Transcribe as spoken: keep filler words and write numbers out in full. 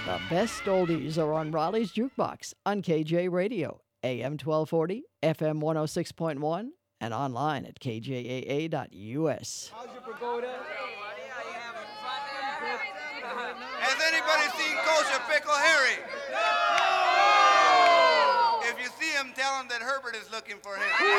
The best oldies are on Raleigh's Jukebox on K J Radio, A M twelve forty, F M one oh six point one, and online at k j a a dot u s. How's your pagoda? Has anybody seen Kosher Pickle Harry? If you see him, tell him that Herbert is looking for him.